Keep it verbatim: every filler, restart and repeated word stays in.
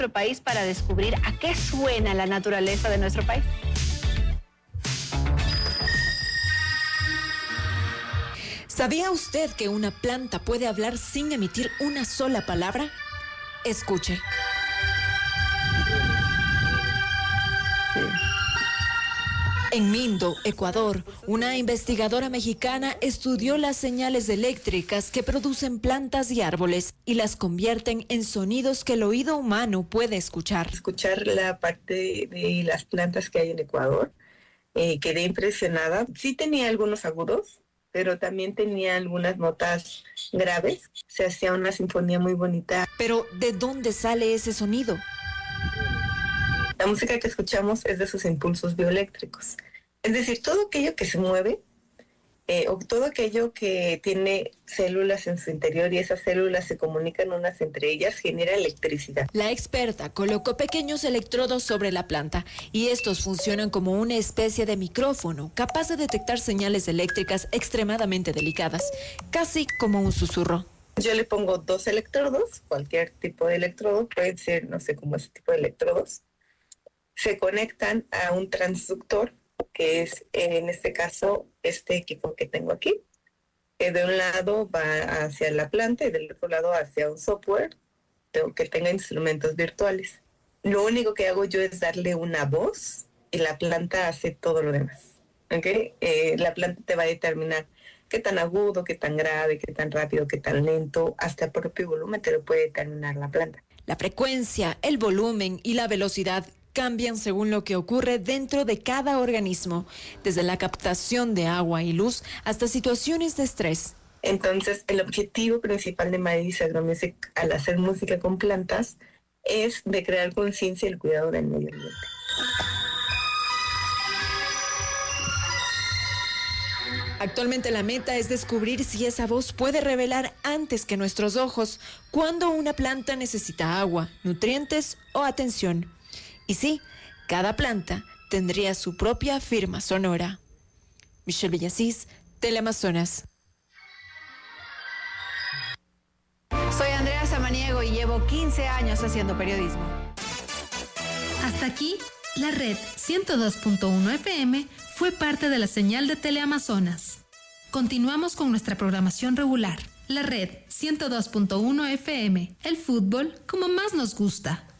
nuestro país para descubrir a qué suena la naturaleza de nuestro país. ¿Sabía usted que una planta puede hablar sin emitir una sola palabra? Escuche. En Mindo, Ecuador, una investigadora mexicana estudió las señales eléctricas que producen plantas y árboles y las convierten en sonidos que el oído humano puede escuchar. Escuchar la parte de las plantas que hay en Ecuador, eh, quedé impresionada. Sí tenía algunos agudos, pero también tenía algunas notas graves. Se hacía una sinfonía muy bonita. Pero, ¿de dónde sale ese sonido? La música que escuchamos es de sus impulsos bioeléctricos. Es decir, todo aquello que se mueve, eh, o todo aquello que tiene células en su interior y esas células se comunican unas entre ellas, genera electricidad. La experta colocó pequeños electrodos sobre la planta y estos funcionan como una especie de micrófono capaz de detectar señales eléctricas extremadamente delicadas, casi como un susurro. Yo le pongo dos electrodos, cualquier tipo de electrodo, pueden ser, no sé, como ese tipo de electrodos. Se conectan a un transductor, que es en este caso este equipo que tengo aquí, que de un lado va hacia la planta y del otro lado hacia un software que tenga instrumentos virtuales. Lo único que hago yo es darle una voz y la planta hace todo lo demás. ¿Okay? Eh, la planta te va a determinar qué tan agudo, qué tan grave, qué tan rápido, qué tan lento, hasta el propio volumen te lo puede determinar la planta. La frecuencia, el volumen y la velocidad cambian según lo que ocurre dentro de cada organismo, desde la captación de agua y luz hasta situaciones de estrés. Entonces, el objetivo principal de Maedis Agromusic al hacer música con plantas es de crear conciencia y el cuidado del medio ambiente. Actualmente la meta es descubrir si esa voz puede revelar antes que nuestros ojos cuando una planta necesita agua, nutrientes o atención. Y sí, cada planta tendría su propia firma sonora. Michelle Villasís, Teleamazonas. Soy Andrea Samaniego y llevo quince años haciendo periodismo. Hasta aquí, la red ciento dos punto uno F M fue parte de la señal de Teleamazonas. Continuamos con nuestra programación regular. La red ciento dos punto uno F M, el fútbol como más nos gusta.